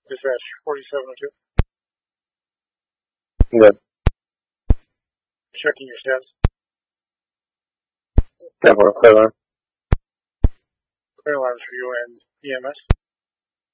Dispatch 4702. Good. Checking your stats. 10-4, clear alarm. Clear alarms for you and EMS.